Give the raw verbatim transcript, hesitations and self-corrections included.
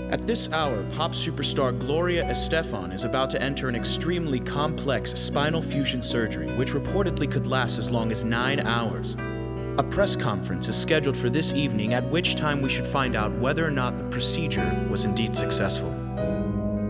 At this hour, pop superstar Gloria Estefan is about to enter an extremely complex spinal fusion surgery, which reportedly could last as long as nine hours. A press conference is scheduled for this evening, at which time we should find out whether or not the procedure was indeed successful.